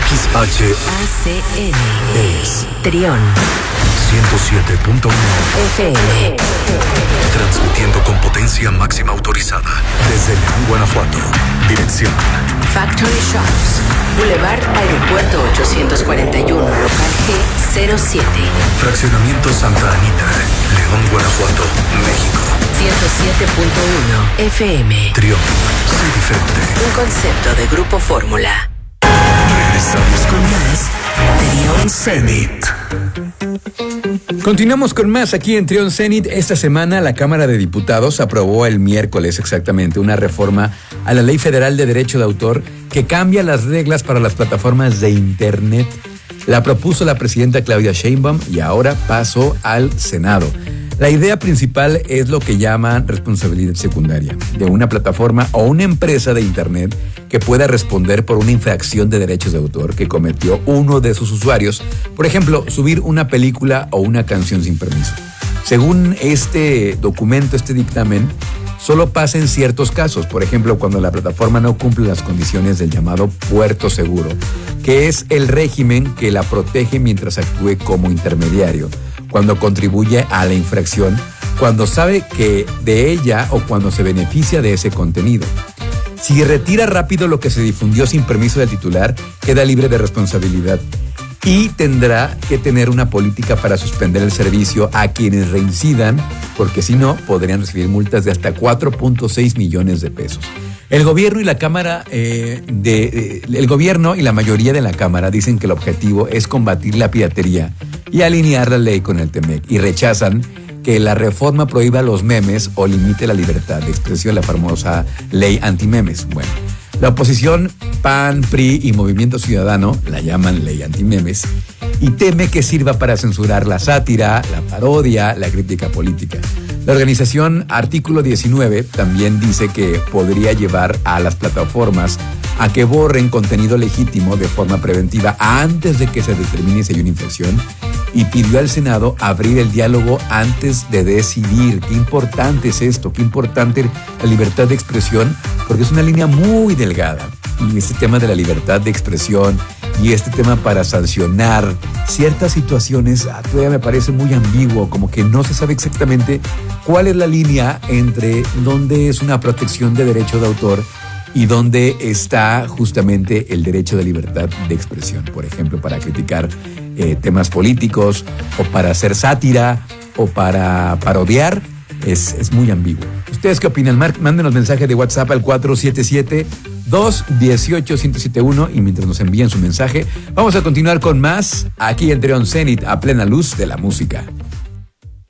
XHACN es Trión 107.1 FM. Transmitiendo con potencia máxima autorizada desde León, Guanajuato. Dirección Factory Shops, Boulevard Aeropuerto 841, local G07. Fraccionamiento Santa Anita, León, Guanajuato, México. 107.1 FM. Trión, sé diferente. Un concepto de Grupo Fórmula. Regresamos con más Trión Zenit. Continuamos con más aquí en Trión Zenit. Esta semana la Cámara de Diputados aprobó el miércoles exactamente una reforma a la Ley Federal de Derecho de Autor que cambia las reglas para las plataformas de Internet. La propuso la presidenta Claudia Sheinbaum y ahora pasó al Senado. La idea principal es lo que llaman responsabilidad secundaria de una plataforma o una empresa de Internet que pueda responder por una infracción de derechos de autor que cometió uno de sus usuarios. Por ejemplo, subir una película o una canción sin permiso. Según este documento, este dictamen, solo pasa en ciertos casos. Por ejemplo, cuando la plataforma no cumple las condiciones del llamado puerto seguro, que es el régimen que la protege mientras actúe como intermediario, cuando contribuye a la infracción, cuando sabe que de ella o cuando se beneficia de ese contenido. Si retira rápido lo que se difundió sin permiso del titular, queda libre de responsabilidad y tendrá que tener una política para suspender el servicio a quienes reincidan, porque si no, podrían recibir multas de hasta 4.6 millones de pesos. El gobierno y la Cámara, el gobierno y la mayoría de la Cámara dicen que el objetivo es combatir la piratería y alinear la ley con el TEMEC, y rechazan que la reforma prohíba los memes o limite la libertad de expresión, la famosa ley antimemes. Bueno, la oposición, PAN, PRI y Movimiento Ciudadano la llaman ley antimemes y teme que sirva para censurar la sátira, la parodia, la crítica política. La organización Artículo 19 también dice que podría llevar a las plataformas a que borren contenido legítimo de forma preventiva antes de que se determine si hay una infracción, y pidió al Senado abrir el diálogo antes de decidir. Qué importante es esto, qué importante la libertad de expresión, porque es una línea muy delgada. Y este tema de la libertad de expresión y este tema para sancionar ciertas situaciones todavía me parece muy ambiguo, como que no se sabe exactamente cuál es la línea entre dónde es una protección de derecho de autor y dónde está justamente el derecho de libertad de expresión. Por ejemplo, para criticar temas políticos o para hacer sátira o para parodiar, es muy ambiguo. ¿Ustedes qué opinan? Mándenos mensaje de WhatsApp al 477-218-1071 y mientras nos envían su mensaje, vamos a continuar con más aquí en Trión Zenit a plena luz de la música.